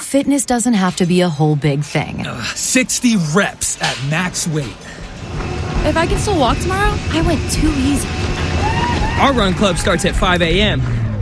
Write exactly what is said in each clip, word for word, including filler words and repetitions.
fitness doesn't have to be a whole big thing. Uh, sixty reps at max weight. If I can still walk tomorrow, I went too easy. Our run club starts at five a.m.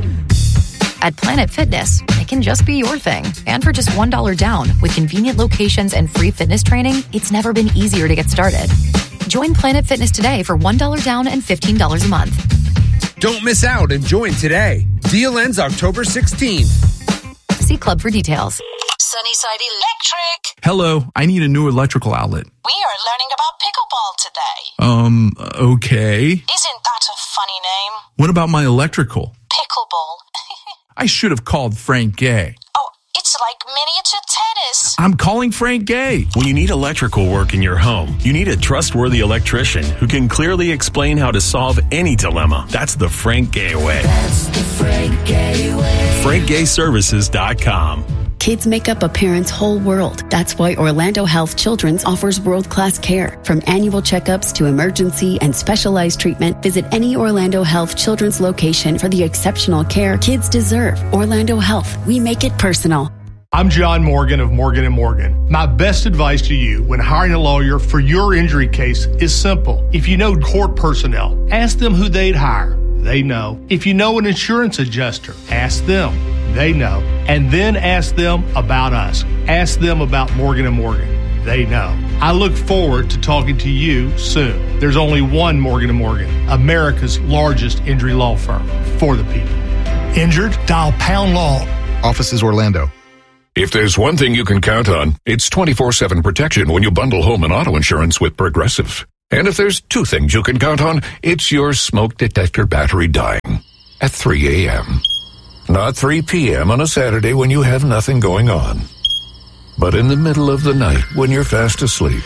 At Planet Fitness, it can just be your thing. And for just one dollar down, with convenient locations and free fitness training, it's never been easier to get started. Join Planet Fitness today for one dollar down and fifteen dollars a month. Don't miss out and join today. Deal ends October sixteenth. See Club for details. Sunnyside Electric. Hello, I need a new electrical outlet. We are learning about pickleball today. Um, okay. Isn't that a funny name? What about my electrical? Pickleball. I should have called Frank Gay. Oh, it's like miniature tennis. I'm calling Frank Gay. When you need electrical work in your home, you need a trustworthy electrician who can clearly explain how to solve any dilemma. That's the Frank Gay way. That's the Frank Gay way. frank gay services dot com. Kids make up a parent's whole world. That's why Orlando Health Children's offers world-class care. From annual checkups to emergency and specialized treatment, visit any Orlando Health Children's location for the exceptional care kids deserve. Orlando Health, we make it personal. I'm John Morgan of Morgan and Morgan. My best advice to you when hiring a lawyer for your injury case is simple. If you know court personnel, ask them who they'd hire. They know. If you know an insurance adjuster, ask them. They know. And then ask them about us. Ask them about Morgan and Morgan. They know. I look forward to talking to you soon. There's only one Morgan and Morgan, America's largest injury law firm for the people. Injured? Dial pound law. Offices Orlando. If there's one thing you can count on, it's twenty-four seven protection when you bundle home and auto insurance with Progressive. And if there's two things you can count on, it's your smoke detector battery dying at three a.m. Not three p.m. on a Saturday when you have nothing going on, but in the middle of the night when you're fast asleep.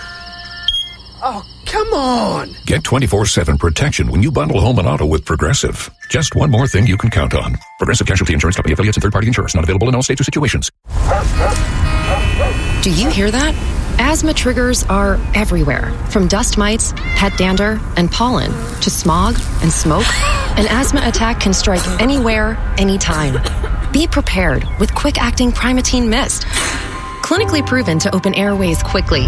Oh, come on! Get twenty-four seven protection when you bundle home and auto with Progressive. Just one more thing you can count on. Progressive Casualty Insurance Company, affiliates, and third-party insurers. Not available in all states or situations. Do you hear that? Asthma triggers are everywhere, from dust mites, pet dander, and pollen, to smog and smoke. An asthma attack can strike anywhere, anytime. Be prepared with quick-acting Primatene Mist. Clinically proven to open airways quickly.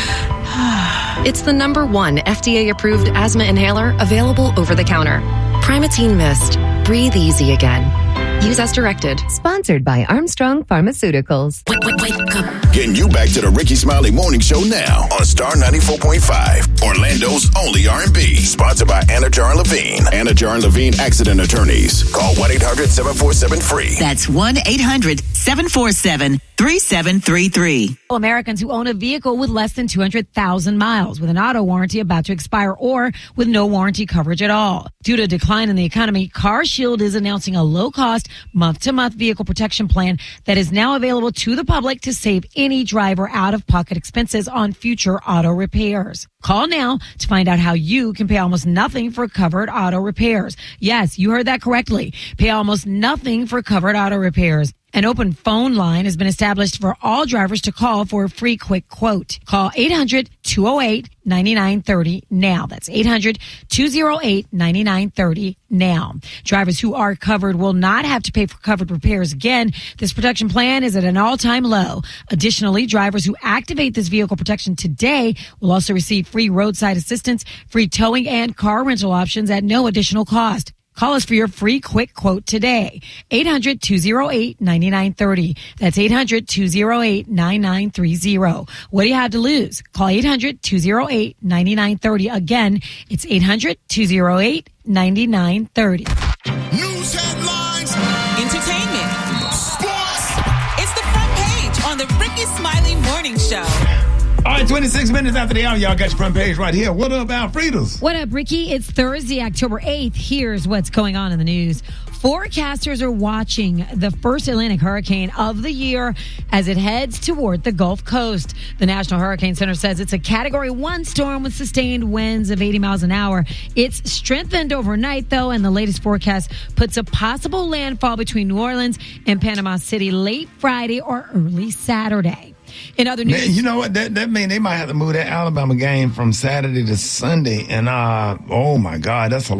It's the number one F D A-approved asthma inhaler available over the counter. Primatene Mist. Breathe easy again. Use as directed. Sponsored by Armstrong Pharmaceuticals. Wait, wait, wake up. Getting you back to the Ricky Smiley Morning Show now on Star ninety-four point five, Orlando's only R and B. Sponsored by Anna Jar and Levine. Anna Jar and Levine Accident Attorneys. Call one eight hundred seven four seven free. That's one eight hundred seven four seven three seven three three. Americans who own a vehicle with less than two hundred thousand miles with an auto warranty about to expire or with no warranty coverage at all. Due to a decline in the economy, CarShield is announcing a low-cost month-to-month vehicle protection plan that is now available to the public to save any driver out-of-pocket expenses on future auto repairs. Call now to find out how you can pay almost nothing for covered auto repairs. Yes, you heard that correctly. Pay almost nothing for covered auto repairs. An open phone line has been established for all drivers to call for a free quick quote. Call eight hundred two oh eight nine nine three oh now. That's eight hundred two oh eight nine nine three oh now. Drivers who are covered will not have to pay for covered repairs again. This protection plan is at an all-time low. Additionally, drivers who activate this vehicle protection today will also receive free roadside assistance, free towing, and car rental options at no additional cost. Call us for your free quick quote today. eight hundred two oh eight nine nine three oh. That's eight hundred two oh eight nine nine three oh. What do you have to lose? Call eight hundred two oh eight nine nine three oh. Again, it's eight hundred two oh eight nine nine three oh. News headlines. Entertainment. Sports. It's the front page on the Ricky Smiley Morning Show. All right, twenty-six minutes after the hour, y'all got your front page right here. What up, Alfreda's? What up, Ricky? It's Thursday, October eighth. Here's what's going on in the news. Forecasters are watching the first Atlantic hurricane of the year as it heads toward the Gulf Coast. The National Hurricane Center says it's a Category one storm with sustained winds of eighty miles an hour. It's strengthened overnight, though, and the latest forecast puts a possible landfall between New Orleans and Panama City late Friday or early Saturday. In other news, Man, you know what? That that mean they might have to move that Alabama game from Saturday to Sunday, and uh, oh my God, that's a lot.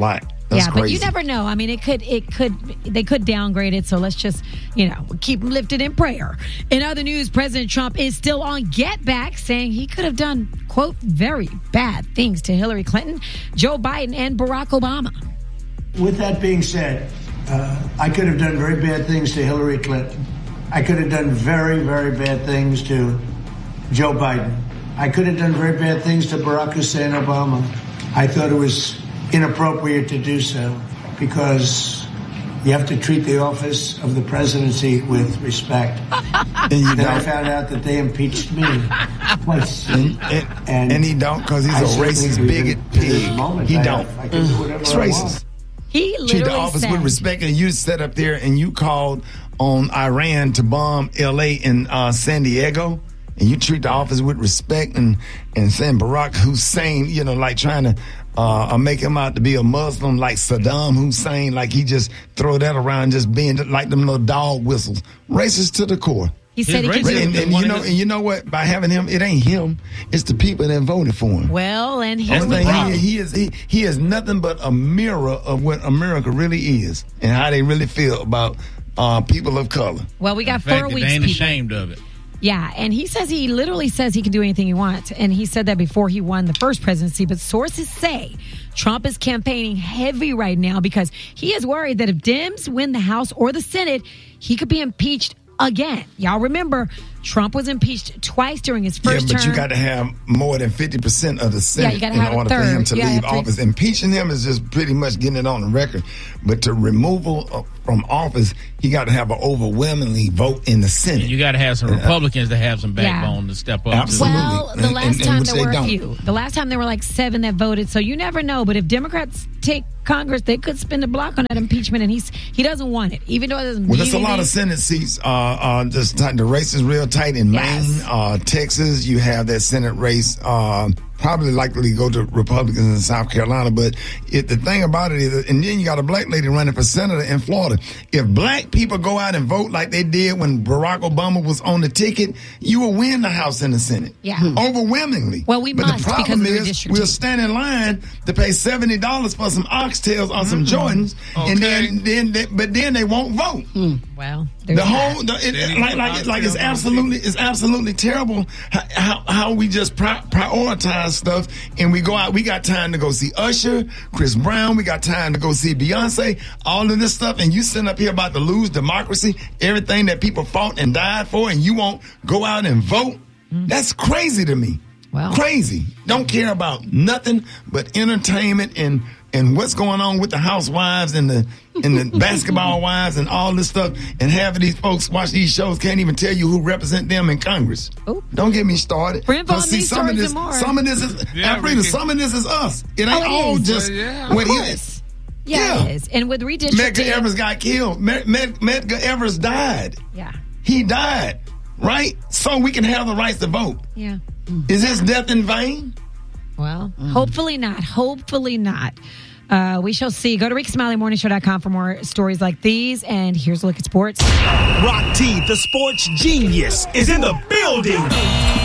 That's yeah, crazy. but you never know. I mean, it could, it could, they could downgrade it. So let's just, you know, keep them lifted in prayer. In other news, President Trump is still on Get Back, saying he could have done, quote, very bad things to Hillary Clinton, Joe Biden, and Barack Obama. With that being said, uh, I could have done very bad things to Hillary Clinton. I could have done very, very bad things to Joe Biden. I could have done very bad things to Barack Hussein Obama. I thought it was inappropriate to do so because you have to treat the office of the presidency with respect. And you then don't. I found out that they impeached me twice. And, and, and, and he don't because he's I a racist bigot pig. Moment, He I, don't. I can do whatever It's I racist. want. He literally Treat the office said, with respect, and you sat up there and you called on Iran to bomb L A and uh, San Diego, and you treat the office with respect, and and saying Barack Hussein, you know, like trying to uh, make him out to be a Muslim like Saddam Hussein, like he just throw that around, just being like them little dog whistles, racist to the core. He said he could do and, and you know, and you know what? By having him, it ain't him; it's the people that voted for him. Well, and Only here's thing the he, he is he, he is nothing but a mirror of what America really is and how they really feel about uh, people of color. Well, we got In fact, four that weeks. They ain't people. ashamed of it. Yeah, and he says he literally says he can do anything he wants. And he said that before he won the first presidency. But sources say Trump is campaigning heavy right now because he is worried that if Dems win the House or the Senate, he could be impeached again. Y'all remember, Trump was impeached twice during his first yeah, but term. you got to have more than fifty percent of the Senate you gotta in have a order for third. him to Yeah, leave have to- office. Impeaching him is just pretty much getting it on the record. But to removal of, from office, he got to have an overwhelmingly vote in the Senate. You got to have some Uh, Republicans that have some Yeah. backbone to step up. Absolutely. Well, the And- last and- and time which there they were a don't. few. The last time there were like seven that voted. So you never know. But if Democrats take Congress, they could spin the block on that impeachment, and he's he doesn't want it, even though it doesn't. Well, mean there's a lot of anything. Senate seats. Uh, uh, just tight, the race is real tight in Yes. Maine, uh, Texas. You have that Senate race. Uh, probably likely to go to Republicans in South Carolina. But it, the thing about it is, and then you got a black lady running for senator in Florida. If black people go out and vote like they did when Barack Obama was on the ticket, you will win the House and the Senate. Yeah. Overwhelmingly. Well, we but must the because problem of the is redistricting. we'll stand in line to pay seventy dollars for some oxtails on some Jordans, and then, then they, but then they won't vote. Well, The whole, the, it, it, like, like, like it's absolutely, it's absolutely terrible how, how, how we just pri- prioritize stuff, and we go out. We got time to go see Usher, Chris Brown. We got time to go see Beyonce. All of this stuff, and you sitting up here about to lose democracy, everything that people fought and died for, and you won't go out and vote. That's crazy to me. Wow. Crazy. Don't care about nothing but entertainment and and what's going on with the housewives and the and the basketball wives and all this stuff. And half of these folks watch these shows can't even tell you who represent them in Congress. Ooh. Don't get me started. For info on 'Cause see, these some of stories this, and more. some of this is Yeah, Africa, Ricky. some of this is us. It ain't Oh, it all is. just Well, yeah. what Of it course. is. Yeah, Yeah. it is. And with Medgar redistricting, Evers got killed. Med- Med- Medgar Evers died. yeah, He died, right? So we can have the rights to vote. yeah. Is his death in vain? Well, hopefully not. Hopefully not. Uh, we shall see. Go to ricky smiley morning show dot com for more stories like these. And here's a look at sports. Rock T, the sports genius, is in the building. All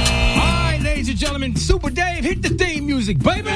right, ladies and gentlemen, Super Dave, hit the theme music, baby.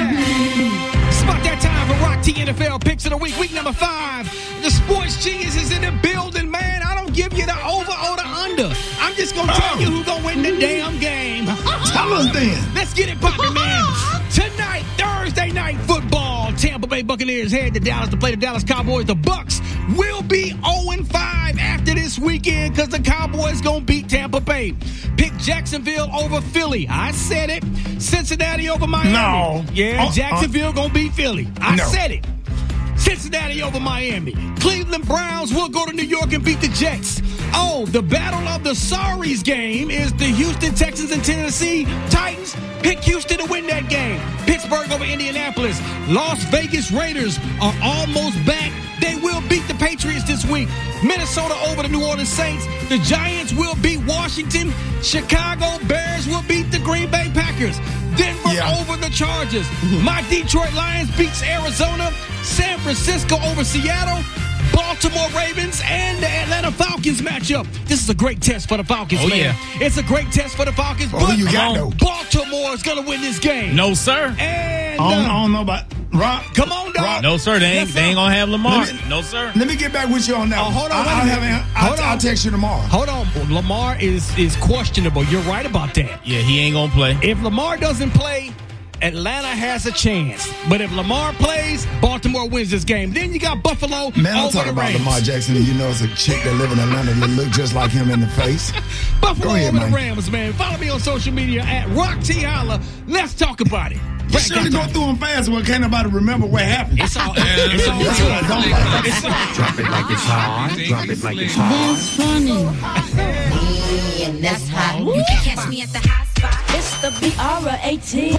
It's about that time for Rock T N F L picks of the week, week number five. The sports genius is in the building, man. I don't give you the over or the under. I'm just gonna tell you who's gonna win the damn game. Tell us then. Let's get it poppin', man. Tonight, Thursday night football. Tampa Bay Buccaneers head to Dallas to play the Dallas Cowboys. The Bucks will be oh and five after this weekend because the Cowboys gonna beat Tampa Bay. Pick Jacksonville over Philly. I said it. Cincinnati over Miami. No. Yeah, Uh, Jacksonville gonna beat Philly. I No. said it. Cincinnati over Miami. Cleveland Browns will go to New York and beat the Jets. Oh, the battle of the sorries game is the Houston Texans and Tennessee Titans. Pick Houston to win that game. Pittsburgh over Indianapolis. Las Vegas Raiders are almost back. They will beat the Patriots this week. Minnesota over the New Orleans Saints. The Giants will beat Washington. Chicago Bears will beat the Green Bay Packers. Denver Yeah. over the Chargers. My Detroit Lions beats Arizona. San Francisco over Seattle. Baltimore Ravens and the Atlanta Falcons matchup. This is a great test for the Falcons, Oh, man. yeah. It's a great test for the Falcons. Well, but who you got, though? Baltimore is going to win this game. No, sir. And I don't, I uh, don't know about. Rock, come on, dog. Rock. No, sir. They ain't, Yes, they ain't sir. gonna have Lamar. Let me- no, sir. Let me get back with you on that. Oh, one. hold on, I, wait a I'll, minute. have, Hold I'll, I'll on. text you tomorrow. Hold on. Lamar is is questionable. You're right about that. Yeah, he ain't gonna play. If Lamar doesn't play, Atlanta has a chance. But if Lamar plays, Baltimore wins this game. Then you got Buffalo Man, I'm over talking the about Rams. Lamar Jackson, and you know it's a chick that live in Atlanta that look just like him in the face. Buffalo Go ahead, over man. the Rams, man. Follow me on social media at Rock T Holla. Let's talk about it. You should go through them fast, well, can't nobody remember what happened. It's all, it's all That's what I don't like. It's all Drop it like it's hot. Drop it like it's hot. That's funny. And that's hot. You can catch me at the hot spot. It's the B R eighteen.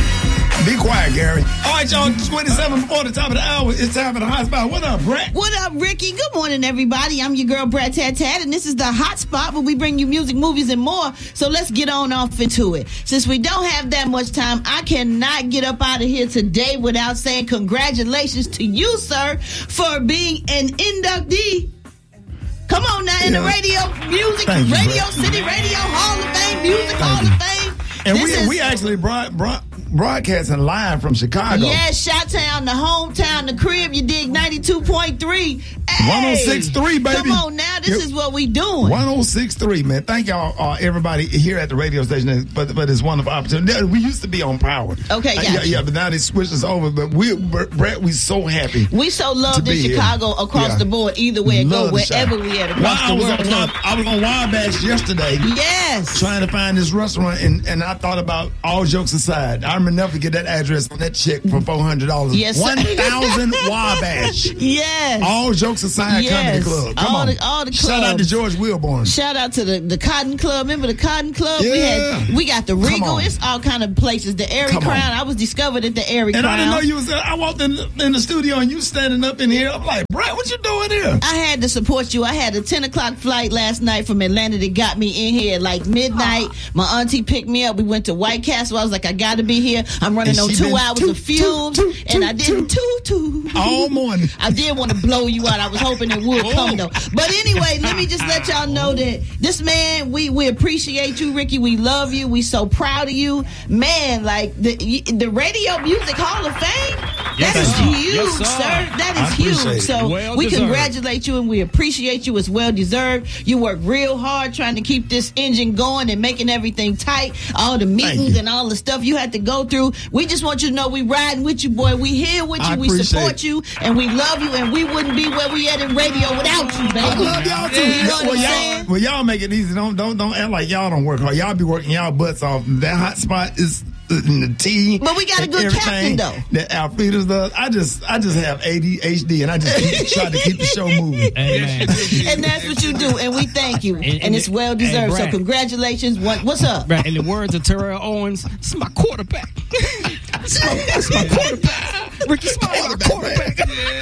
Be quiet, Gary. All right, y'all, twenty-seven before the top of the hour. It's time for the hot spot. What up, Brett? What up, Ricky? Good morning, everybody. I'm your girl, Brett Tat Tat, and this is the hot spot where we bring you music, movies, and more. So let's get on off into it. Since we don't have that much time, I cannot get up out of here today without saying congratulations to you, sir, for being an inductee. Come on now, in the radio, music, Thank you, Radio Brett. City Radio Hall of Fame, Music Thank Hall you. of Fame. And This we is- we actually brought, brought broadcasting live from Chicago. Yeah, Chi-Town, the hometown, the crib, you dig ninety-two point three. Hey, one oh six point three, baby. Come on now, this Yep. is what we doing. one oh six point three, man. Thank y'all, uh, everybody here at the radio station. But but it's wonderful opportunity. We used to be on Power. Okay, Uh, gotcha. yeah, yeah, but now they switched us over. But we, Brett, we so happy. We so loved to in be here. Chicago across Yeah. the board, either way it go, Love the shot. wherever we at across Well, I the was world. on Wild- I was on Wabash yesterday. Yes. Trying to find this restaurant, and, and I thought about all jokes aside. I remember never get that address on that check for four hundred dollars. Yes, sir. one thousand Wabash. Yes. All jokes aside, Yes. Comedy Club. Come all on. The, all the clubs. Shout out to George Wilborn. Shout out to the, the Cotton Club. Remember the Cotton Club? We Yeah. had we got the Come Regal. on. It's all kind of places. The Airy Come on. Crown. I was discovered at the Airy And Crown. I didn't know you was there. I walked in, in the studio and you standing up in here. I'm like, Brett, what you doing here? I had to support you. I had a ten o'clock flight last night from Atlanta that got me in here at like midnight. My auntie picked me up. We went to White Castle. I was like, I got to be here. I'm running And on she two been hours toot, of fumes. toot, toot, and I toot, didn't toot, toot. All morning. I did want to blow you out. I was hoping it would come though. But anyway, let me just let y'all know that this man, we we appreciate you, Ricky. We love you. We so proud of you, man. Like the the Radio Music Hall of Fame. Yes, that is sir. huge, Yes, sir. sir. That I is appreciate huge. it. So Well we deserved. congratulate you and we appreciate you. It's well deserved. You work real hard trying to keep this engine going and making everything tight. All the meetings you. and all the stuff you had to go through. We just want you to know we riding with you, boy. We here with you. I We appreciate support it. you and we love you. And we wouldn't be where we at in radio without you, baby. I love y'all too. You know what well, I'm y'all, saying? well, y'all make it easy. Don't don't don't act like y'all don't work hard. Y'all be working y'all butts off. That hot spot is in the tea. But we got a and good everything captain, though. That Alfreda's does. I just I just have A D H D and I just keep, try to keep the show moving. Amen. And that's what you do, and we thank you, and, and it's it- well deserved. and So Brad. congratulations. What, what's up? Right, in the words of Terrell Owens, this is my quarterback. That's my, that's my quarterback. Ricky Smiley, my quarterback.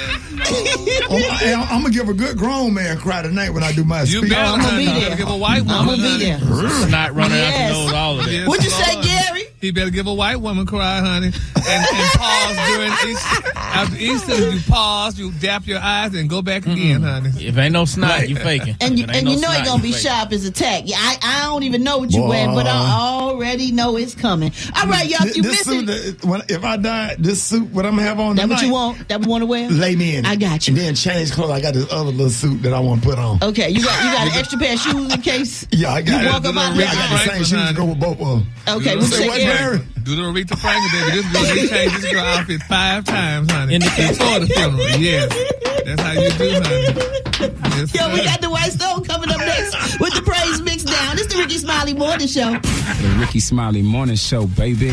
Oh, I, I'm gonna give a good grown man cry tonight when I do my You speech. better I'm gonna be honey. there. Give a white woman. I'm gonna be there. Snot runner Yes. after knows all of that. What'd you say, Gary? He better give a white woman cry, honey, and, and pause during each. After each time you pause, you dap your eyes and go back again, honey. If ain't no snot, Right. you faking. And you, If ain't and no you know snot, it's gonna be faking. sharp as a tack. Yeah, I, I don't even know what you Boy. wearing, but I already know it's coming. All right, y'all, if you this miss suit, it, that- when, if I die, this suit, what I'm gonna have on that what tonight, you want? That what you want to wear? lay me in. I got you. And then change clothes. I got this other little suit that I want to put on. Okay, you got you got an extra pair of shoes in case. Yeah, I got You it. walk up out Yeah, I here. got the same Franklin, shoes to honey. go with both of them. Okay, Do we'll the- Say say what, Gary. Mary? Do the Aretha Franklin, baby. This girl, they changed this girl outfit five times, honey. In the before the funeral, yes. That's how you do, honey. Yes, Yo, we sir. got the White Stone coming up next with the praise mix down. It's the Ricky Smiley Morning Show. The Ricky Smiley Morning Show, baby.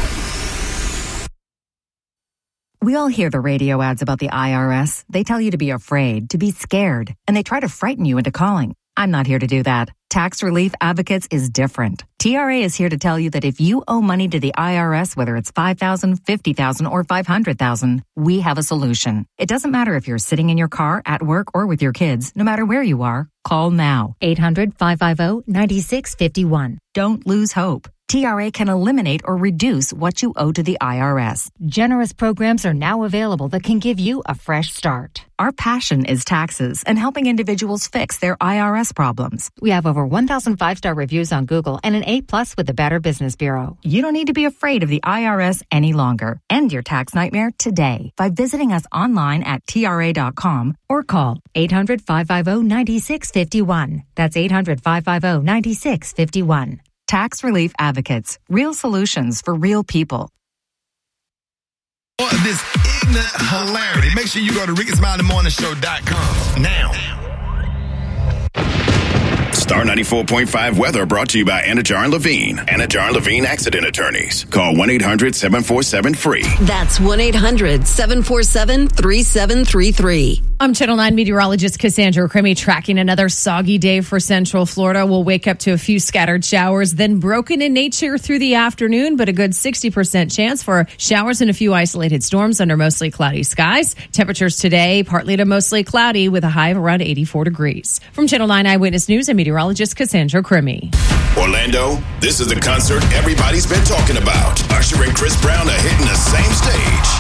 We all hear the radio ads about the I R S. They tell you to be afraid, to be scared, and they try to frighten you into calling. I'm not here to do that. Tax Relief Advocates is different. T R A is here to tell you that if you owe money to the I R S, whether it's five thousand dollars, fifty thousand dollars, or five hundred thousand dollars, we have a solution. It doesn't matter if you're sitting in your car, at work, or with your kids. No matter where you are, call now. eight hundred, five five zero, nine six five one. Don't lose hope. T R A can eliminate or reduce what you owe to the I R S. Generous programs are now available that can give you a fresh start. Our passion is taxes and helping individuals fix their I R S problems. We have over one thousand five-star reviews on Google and an A plus with the Better Business Bureau. You don't need to be afraid of the I R S any longer. End your tax nightmare today by visiting us online at T R A dot com or call eight hundred, five five zero, nine six five one. That's eight hundred, five five zero, nine six five one. Tax Relief Advocates. Real solutions for real people. This ignorant hilarity. Make sure you go to Ricky Smiley Morning Show dot com now. Star ninety-four point five weather brought to you by Anajar and Levine. Anajar and Levine Accident Attorneys. Call one eight hundred, seven four seven, free. That's one eight hundred, seven four seven, three seven three three. I'm Channel nine meteorologist Cassandra Crimmy tracking another soggy day for Central Florida. We'll wake up to a few scattered showers, then broken in nature through the afternoon, but a good sixty percent chance for showers and a few isolated storms under mostly cloudy skies. Temperatures today, partly to mostly cloudy with a high of around eighty-four degrees. From Channel nine Eyewitness News, I'm meteorologist Cassandra Crimmy. Orlando, this is the concert everybody's been talking about. Usher and Chris Brown are hitting the same stage.